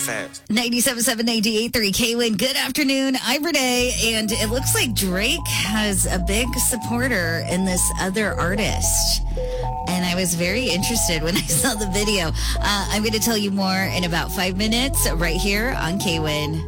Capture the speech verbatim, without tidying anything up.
fast. ninety-seven point seven, ninety-eight point three K-Win. Good afternoon. I'm Renee, and it looks like Drake has a big supporter in this other artist. And I was very interested when I saw the video. Uh, I'm going to tell you more in about five minutes right here on K-Win.